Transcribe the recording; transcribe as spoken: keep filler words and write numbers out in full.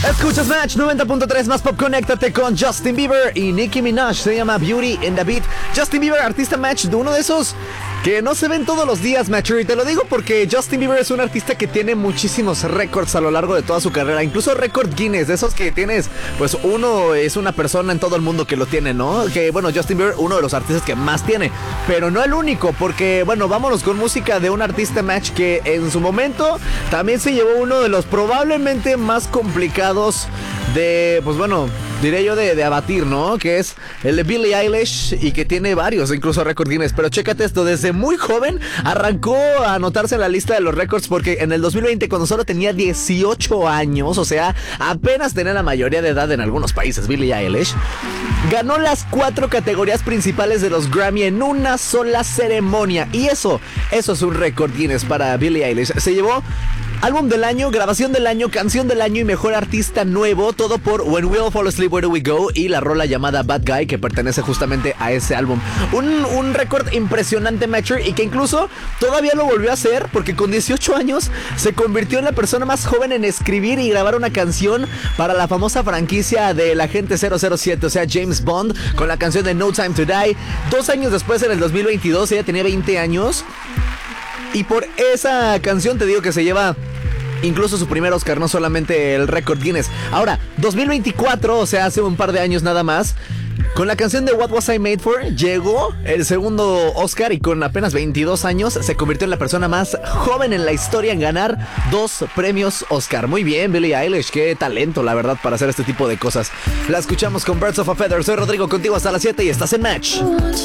Escuchas Match noventa punto tres más pop. Conéctate con Justin Bieber y Nicki Minaj. Se llama Beauty in the Beat. Justin Bieber, artista Match, de uno de esos que no se ven todos los días, Match. Y te lo digo porque Justin Bieber es un artista que tiene muchísimos récords a lo largo de toda su carrera. Incluso récord Guinness, de esos que tienes, pues uno es una persona en todo el mundo que lo tiene, ¿no? Que bueno, Justin Bieber, uno de los artistas que más tiene, pero no el único, porque bueno, vámonos con música de un artista, Match, que en su momento también se llevó uno de los probablemente más complicados de, pues bueno, diré yo de, de abatir, ¿no? Que es el de Billie Eilish, y que tiene varios, incluso récord Guinness. Pero chécate esto, desde muy joven arrancó a anotarse en la lista de los récords, porque en el dos mil veinte, cuando solo tenía dieciocho años, o sea, apenas tenía la mayoría de edad en algunos países, Billie Eilish ganó las cuatro categorías principales de los Grammy en una sola ceremonia. Y eso, eso es un récord Guinness para Billie Eilish. Se llevó álbum del año, grabación del año, canción del año y mejor artista nuevo, todo por When We All Fall Asleep, Where Do We Go, y la rola llamada Bad Guy, que pertenece justamente a ese álbum. Un, un récord impresionante, Matcher, y que incluso todavía lo volvió a hacer, porque con dieciocho años se convirtió en la persona más joven en escribir y grabar una canción para la famosa franquicia del Agente cero cero siete, o sea, James Bond, con la canción de No Time to Die. Dos años después, en el dos mil veintidós, ella tenía veinte años, y por esa canción te digo que se lleva incluso su primer Oscar, no solamente el récord Guinness. Ahora, dos mil veinticuatro, o sea, hace un par de años nada más, con la canción de What Was I Made For, llegó el segundo Oscar, y con apenas veintidós años se convirtió en la persona más joven en la historia en ganar dos premios Oscar. Muy bien, Billie Eilish, qué talento, la verdad, para hacer este tipo de cosas. La escuchamos con Birds of a Feather. Soy Rodrigo, contigo hasta las siete y estás en Match.